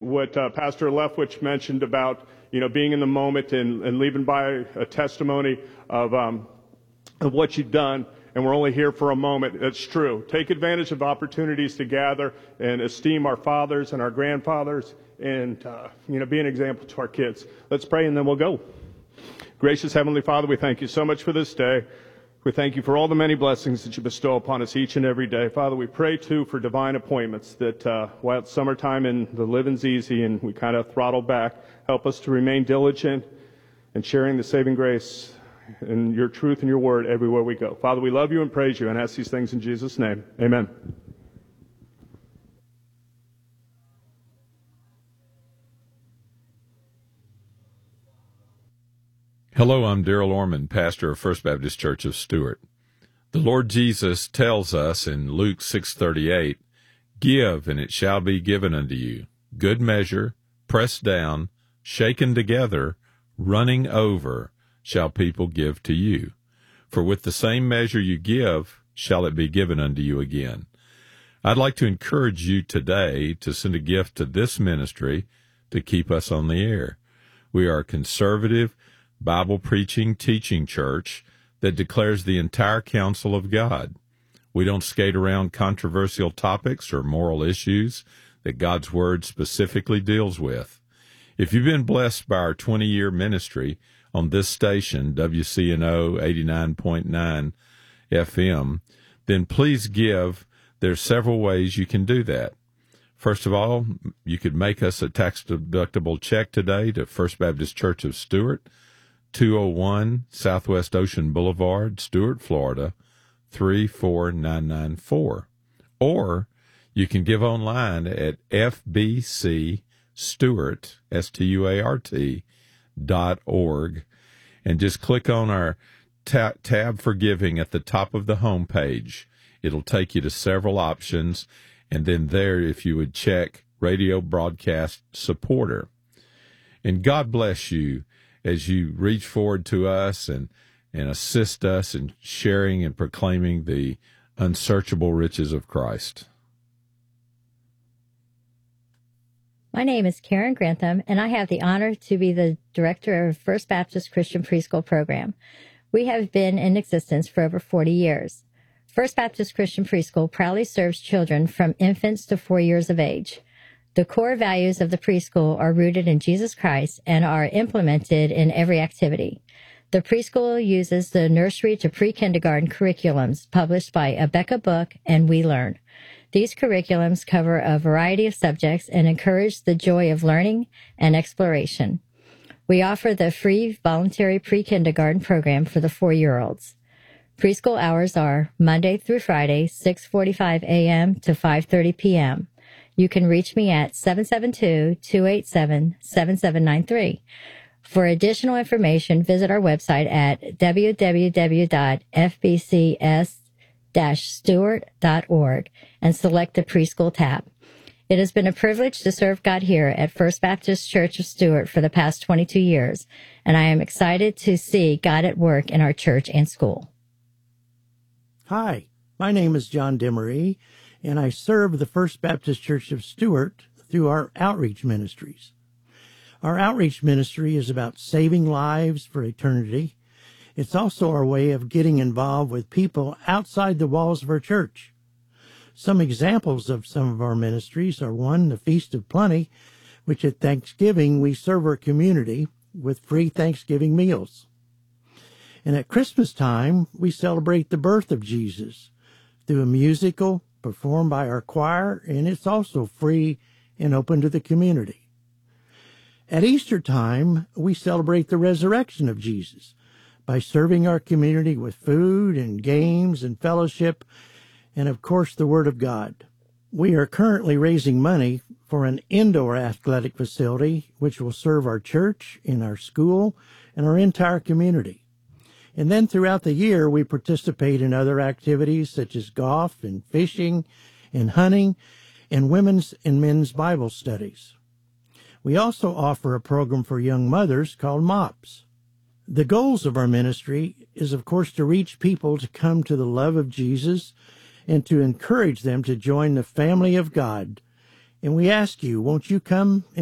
what Pastor Leftwich mentioned about, being in the moment and leaving by a testimony of what you've done. And we're only here for a moment. That's true. Take advantage of opportunities to gather and esteem our fathers and our grandfathers and, be an example to our kids. Let's pray and then we'll go. Gracious Heavenly Father, we thank you so much for this day. We thank you for all the many blessings that you bestow upon us each and every day. Father, we pray, too, for divine appointments that while it's summertime and the living's easy and we kind of throttle back, help us to remain diligent in sharing the saving grace and your truth and your word everywhere we go. Father, we love you and praise you and ask these things in Jesus' name. Amen. Hello, I'm Darrell Orman, pastor of First Baptist Church of Stuart. The Lord Jesus tells us in Luke 6:38, "Give, and it shall be given unto you. Good measure, pressed down, shaken together, running over, shall people give to you. For with the same measure you give, shall it be given unto you again." I'd like to encourage you today to send a gift to this ministry to keep us on the air. We are a conservative, Bible-preaching, teaching church that declares the entire counsel of God. We don't skate around controversial topics or moral issues that God's Word specifically deals with. If you've been blessed by our 20-year ministry on this station, WCNO 89.9 FM, then please give. There's several ways you can do that. First of all, you could make us a tax-deductible check today to First Baptist Church of Stuart, 201 Southwest Ocean Boulevard, Stuart, Florida, 34994. Or you can give online at fbcstuart, stuart.org, and just click on our tab for giving at the top of the home page. It'll take you to several options, and then there, if you would check Radio Broadcast Supporter. And God bless you as you reach forward to us and assist us in sharing and proclaiming the unsearchable riches of Christ. My name is Karen Grantham, and I have the honor to be the director of First Baptist Christian Preschool Program. We have been in existence for over 40 years. First Baptist Christian Preschool proudly serves children from infants to 4 years of age. The core values of the preschool are rooted in Jesus Christ and are implemented in every activity. The preschool uses the nursery to pre-kindergarten curriculums published by Abeka Book and We Learn. These curriculums cover a variety of subjects and encourage the joy of learning and exploration. We offer the free voluntary pre-kindergarten program for the 4-year-olds. Preschool hours are Monday through Friday, 6:45 a.m. to 5:30 p.m. You can reach me at 772-287-7793. For additional information, visit our website at www.fbcs-stuart.org and select the preschool tab. It has been a privilege to serve God here at First Baptist Church of Stuart for the past 22 years, and I am excited to see God at work in our church and school. Hi, my name is John Demery, and I serve the First Baptist Church of Stuart through our outreach ministries. Our outreach ministry is about saving lives for eternity. It's also our way of getting involved with people outside the walls of our church. Some examples of some of our ministries are, one, the Feast of Plenty, which at Thanksgiving we serve our community with free Thanksgiving meals. And at Christmas time, we celebrate the birth of Jesus through a musical performed by our choir, and it's also free and open to the community. At Easter time, we celebrate the resurrection of Jesus by serving our community with food and games and fellowship, and of course the Word of God. We are currently raising money for an indoor athletic facility which will serve our church and our school and our entire community. And then throughout the year, we participate in other activities such as golf and fishing and hunting and women's and men's Bible studies. We also offer a program for young mothers called MOPS. The goals of our ministry is, of course, to reach people to come to the love of Jesus and to encourage them to join the family of God. And we ask you, won't you come